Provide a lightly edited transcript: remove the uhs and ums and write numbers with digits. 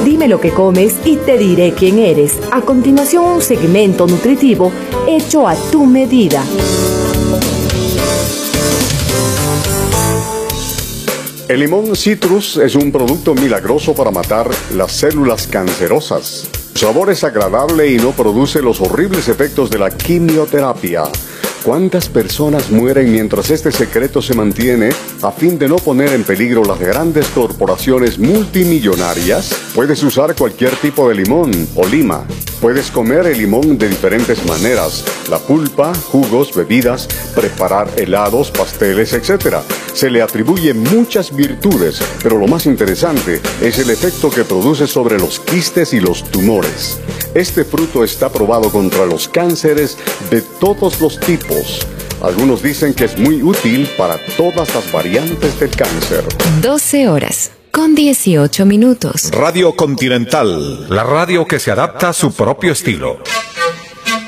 Dime lo que comes y te diré quién eres. A continuación, un segmento nutritivo hecho a tu medida. El limón citrus es un producto milagroso para matar las células cancerosas. Su sabor es agradable y no produce los horribles efectos de la quimioterapia. ¿Cuántas personas mueren mientras este secreto se mantiene a fin de no poner en peligro las grandes corporaciones multimillonarias? Puedes usar cualquier tipo de limón o lima. Puedes comer el limón de diferentes maneras: la pulpa, jugos, bebidas, preparar helados, pasteles, etc. Se le atribuyen muchas virtudes, pero lo más interesante es el efecto que produce sobre los quistes y los tumores. Este fruto está probado contra los cánceres de todos los tipos. Algunos dicen que es muy útil para todas las variantes del cáncer. 12 horas con 18 minutos. Radio Continental, la radio que se adapta a su propio estilo.